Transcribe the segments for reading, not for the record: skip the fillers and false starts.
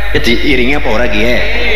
Jadi iringnya apa ora ki?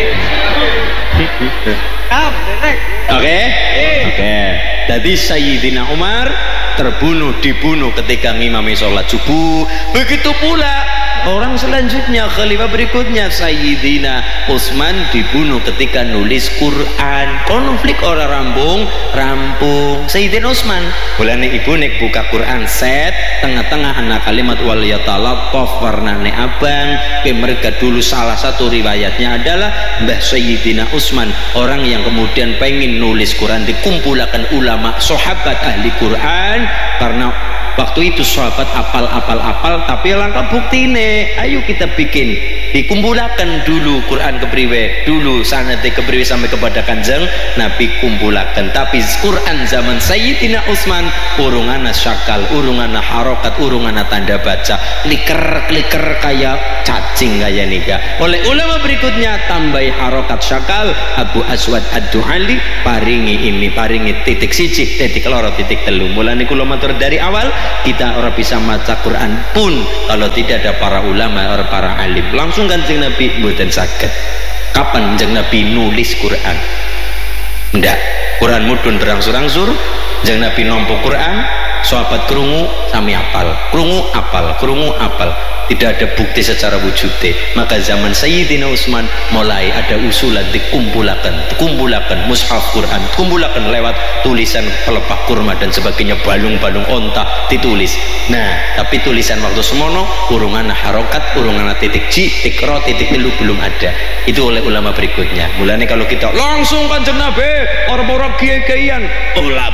Oke. Jadi Sayyidina Umar dibunuh ketika ngimami sholat subuh. Begitu pula orang selanjutnya, khalifah berikutnya Sayyidina Utsman dibunuh ketika nulis Quran. Konflik orang rampung Sayyidina Utsman bulane ibu nek buka Quran set tengah-tengah anak kalimat wal yatalattaf warnane abang. Mereka dulu salah satu riwayatnya adalah Mbah Sayyidina Utsman orang yang kemudian pengen nulis Quran, dikumpulkan ulama sahabat ahli Quran karena waktu itu sahabat apal tapi langkah bukti nih, ayo kita bikin dikumpulkan dulu Quran kepriwe dulu sanate kepriwe sampai kepada Kanjeng Nabi kumpulkan. Tapi Quran zaman Sayyidina Utsman urungana syakal, urungana harokat, urungana tanda baca, kliker kayak cacing kayak nika. Oleh ulama berikutnya tambahi harokat syakal. Abu Aswad Ad-Du'ali paringi titik siji, titik loro, titik telu. Mulane kula matur dari awal, kita orang bisa maca Quran pun kalau tidak ada para ulama, para alim. Langsung Kanjeng Nabi mboten saged. Kapan Kanjeng Nabi nulis Quran? Ndak. Quran mudhun berangsur-angsur, Kanjeng Nabi nampa Quran, sahabat krungu sami apal, krungu apal. Tidak ada bukti secara wujudnya. Maka zaman Sayyidina Utsman mulai ada usulan dikumpulkan mushaf Quran, kumpulkan lewat tulisan pelepah kurma dan sebagainya, balung-balung onta ditulis. Nah, tapi tulisan waktu semono urungan harokat, urungan titik ji, titik ro, titik telu belum ada. Itu oleh ulama berikutnya. Mulanya kalau kita langsung Kanjeng Nabi, orang-orang kiai-kiaian, ora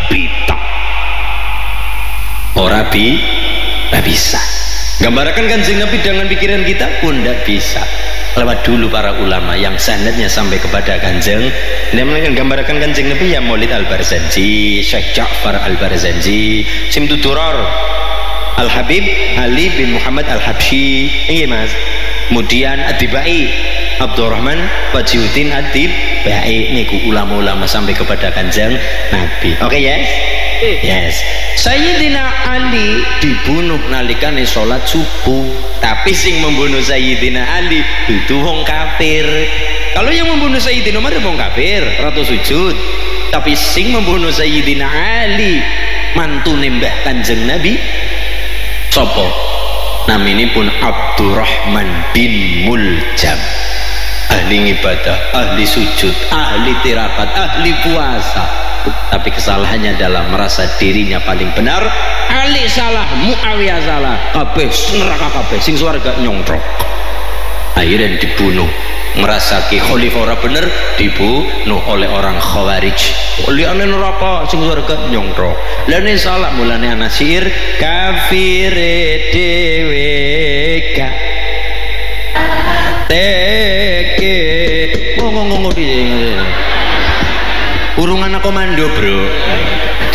bisa. Gambarkan Kanjeng Nabi dengan pikiran kita pun tidak bisa. Lewat dulu para ulama yang sanadnya sampai kepada Kanjeng. Dia menggambarkan Kanjeng Nabi ya Maulid Al-Barzanji, Syekh Ja'far Al-Barzanji, Simtud Durar Al-Habib Ali bin Muhammad Al-Habsyi. Ini Mas. Kemudian Ad-Dibai Abdurrahman Wajihuddin Ad-Dibai, niku ulama-ulama sampai kepada Kanjeng Nabi. Oke, yes? Yes. Sayyidina Ali dibunuh nalikane sholat subuh, tapi sing membunuh Sayyidina Ali itu wong kafir. Kalau yang membunuh Sayyidina Umar wong kafir, ratu sujud. Tapi sing membunuh Sayyidina Ali mantune Mbah Kanjeng Nabi sapa? Namine pun Abdurrahman bin Muljam. Ahli ibadah, ahli sujud, ahli tirakat, ahli puasa. Tapi kesalahannya adalah merasa dirinya paling benar. Ali salah, Muawiyah salah, kabeh neraka kabeh, sing swarga nyongtrok. Akhirnya dibunuh. Merasa ki khalifah ora bener, dibunuh oleh orang Khawarij. Liane neraka, sing swarga nyongtrok. Lane salah, mulane ana syair kafire dhewe gak teke ngomong di urung anak komando bro.